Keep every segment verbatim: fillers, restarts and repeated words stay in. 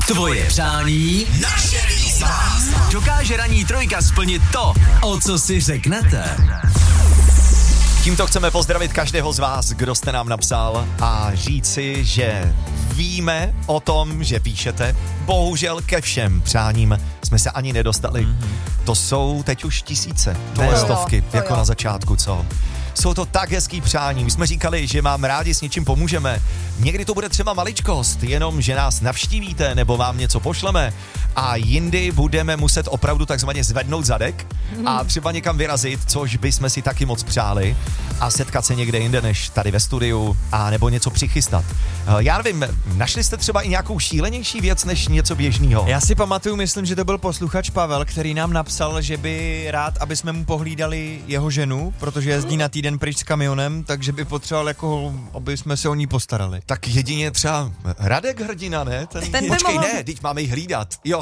Tvoje přání, naše výzva. Dokáže ranní trojka splnit to, o co si řeknete? Tímto chceme pozdravit každého z vás, kdo jste nám napsal a říci, že víme o tom, že píšete. Bohužel ke všem přáním jsme se ani nedostali. Mm-hmm. To jsou teď už tisíce, ne stovky, jo, jako jo. na začátku, co? Jsou to tak hezký přání. My jsme říkali, že vám rádi s něčím pomůžeme. Někdy to bude třeba maličkost, jenom že nás navštívíte nebo vám něco pošleme a jindy budeme muset opravdu takzvaně zvednout zadek a třeba někam vyrazit, což bychom si taky moc přáli a setkat se někde jinde než tady ve studiu a nebo něco přichystat. Já nevím, našli jste třeba i nějakou šílenější věc než něco běžného? Já si pamatuju, myslím, že to byl posluchač Pavel, který nám napsal, že by rád, aby jsme mu pohlídali jeho ženu, protože jezdí na týden pryč s kamionem, takže by potřeboval jako, aby jsme se o ní postarali. Tak jedině třeba Radek Hrdina, ne? Ten, Ten by počkej, mohl... ne, teď máme jí hlídat. Jo.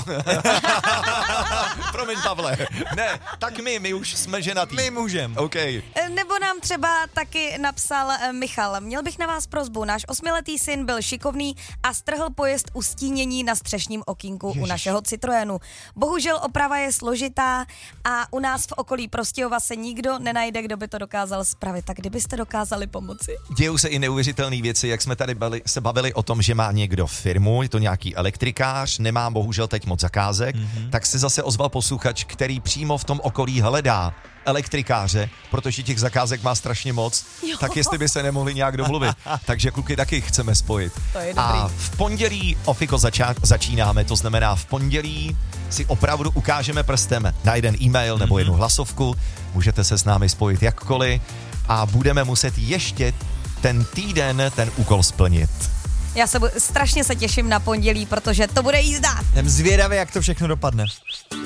Promiň, Pavle. Ne, tak my, my už jsme ženatý. My můžem. OK. Nebo nám třeba taky napsal eh, Michal. Měl bych na vás prosbu. Náš osmiletý syn byl šikovný a strhl pojezd u stínění na střešním okýnku Ježiš. u našeho Citroenu. Bohužel oprava je složitá a u nás v okolí Prostějova se nikdo nenajde, kdo by to dokázal spravit. Tak kdybyste dokázali pomoci? Dějou se i neuvěřitelné věci, jak jsme tady bali, se bavili o tom, že má někdo firmu, je to nějaký elektrikář, nemá bohužel teď moc zakázek, mm-hmm. tak se zase ozval posluchač, který přímo v tom okolí hledá elektrikáře, protože těch zakázek má strašně moc, jo. tak jestli by se nemohli nějak domluvit. Takže kluky taky chceme spojit. To je dobrý. A v pondělí ofiko začá- začínáme, to znamená v pondělí si opravdu ukážeme prstem na jeden e-mail nebo jednu hlasovku, můžete se s námi spojit jakkoliv a budeme muset ještě ten týden ten úkol splnit. Já se bu- strašně se těším na pondělí, protože to bude jízda. Jsem zvědavý, jak to všechno dopadne.